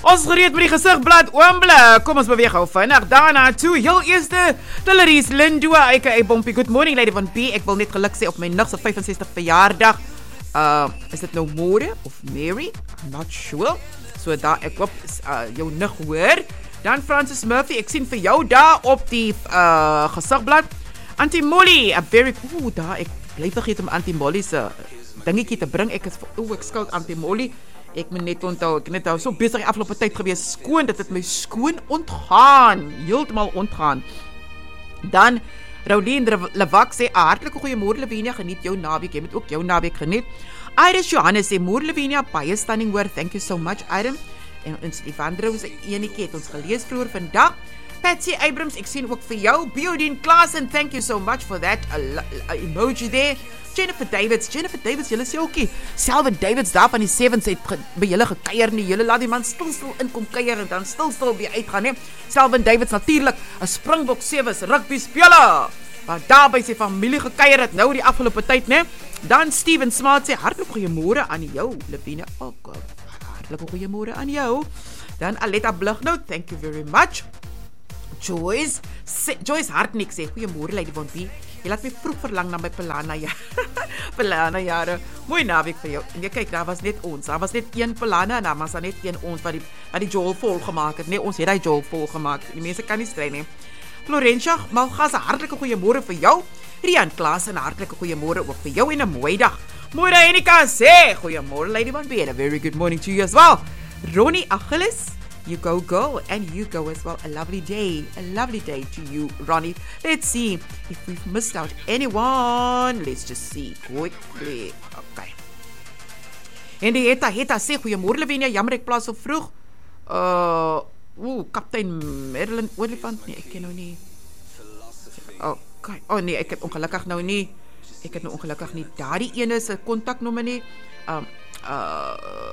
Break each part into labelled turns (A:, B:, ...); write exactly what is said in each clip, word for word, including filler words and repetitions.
A: Ons gereed met die gesigblad oomblik. Kom ons beweeg gou vinnig daarna toe. Heel eerste, Tilleries Lindua, aka Bompie. Good morning, Lady Von B. Ek wil net geluk sê op my nig se vyf-en-sestig verjaardag. Uh, is dit nou More of Mary? I'm not sure. So daar, ek hoop uh, jou nig hoor. Dan Francis Murphy, ek sien vir jou daar op die uh, gesigblad. Auntie Molly, a very... Oeh, daar, ek bly vergeet om Auntie Molly se dingetjie te bring. Ek is... Oeh, ek skuld Auntie Molly. Ek moet net onthou, ek net so besig die afgelope tyd gewees skoon, dit het my skoon ontgaan, heeltemal ontgaan. Dan Roulien Lewak sê, hartelike goeiemôre Lavinia, geniet jou naweek, jy moet ook jou naweek geniet. Iris Johannes sê, môre Lavinia, baie stunning hoor, thank you so much Iris. En ons Evandro se enetjie het ons gelees vroeër vandag. Patsy Abrams, ek sien ook vir jou. Biodien Klaasen, thank you so much for that a, a emoji there. Jennifer Davids, Jennifer Davids, julle sê ookie. Selwyn Davids daar van die Sevens het ge, by julle gekeier nie. Julle laat die man stil stil inkom keier en dan stil stil weer uitgaan, hè. Selwyn Davids natuurlik 'n Springbok Sevens rugby speler. Maar daar by sy familie gekeier het nou die afgelope tyd, né? Dan Steven Smaat sê hartlik goeiemôre aan jou, Lavina. Oh God. Hartlik goeiemôre aan jou. Dan Aletta Blighnout, thank you very much. Joyce, sê, Joyce Hartnik sê, goeiemôre Lady Von B. Jy laat my vroeg verlang na my Pelana jare. Pelana jare. Mooi naweek vir jou. En jy kyk, daar was net ons. Daar was net een Pelana en daar was net een ons wat die, wat die Joel vol gemaak het. Nee, ons het die Joel vol gemaak. Die mense kan nie strei nie. Florentia Malgas, 'n hartlike goeiemôre vir jou. Rian Klaas, 'n hartlike goeiemôre ook vir jou en 'n mooi dag. Môre Enika sê, goeiemôre Lady Von B. And a very good morning to you as well. Ronnie Achilles, you go, go, and you go as well. A lovely day, a lovely day to you, Ronnie. Let's see if we've missed out anyone. Let's just see quickly. Okay. En die Heta, Heta sê, goeiemôre Lavinia, jammer ek plaas so vroeg. Uh, oeh, Kaptein Madeline Olifant, nee, ek ken nou nie. Okay, oh nee, ek het ongelukkig nou nie, ek het nou ongelukkig nie, daar die ene is 'n kontaknommer nie. Um, uh,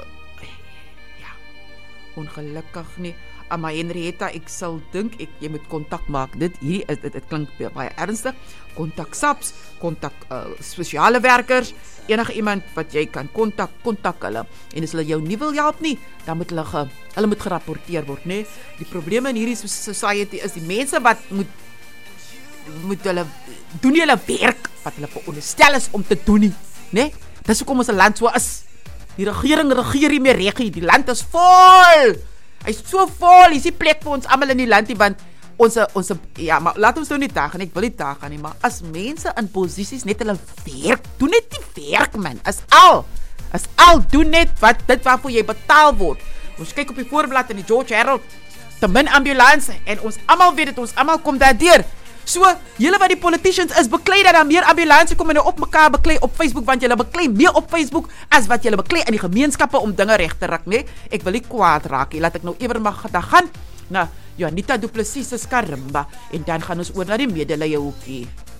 A: ongelukkig nie. Maar Henrietta, ek sal dink ek jy moet kontak maak. Dit hierdie dit, dit, dit klink baie ernstig. Kontak S A P S, kontak uh, spesiale werkers, enige iemand wat jy kan kontak, kontak hulle. En as hulle jou nie wil help nie, dan moet hulle ge, hulle moet gerapporteer word, né? Die probleme in hierdie society is die mense wat moet moet hulle doen nie hulle werk wat hulle veronderstel is om te doen nie, né? Dis hoekom ons 'n land so is. Die regering regeer nie meer reg nie. Die land is vol. Hy's so vol. Hier is nie plek vir ons almal in die land nie, want ons ons ja, maar laat ons nou nie daag en ek wil nie daag aan nie, maar as mense in posisies net hulle werk, doen net die werk man. As al. As al doen net wat dit waarvoor jy betaal word. Ons kyk op die voorblad in die George Herald, te min ambulans en ons almal weet dit, ons almal kom daardeur. So, julle wat die politicians is, beklei dat daar meer ambulansie kom en nou op mekaar beklei op Facebook, want julle beklei meer op Facebook as wat julle beklei in die gemeenskappe om dinge reg te rak, nee? Ek wil nie kwaad raak nie, laat ek nou ewer mag gaan na Janita Du Plessis se Karimba en dan gaan ons oor na die medelee hoekie.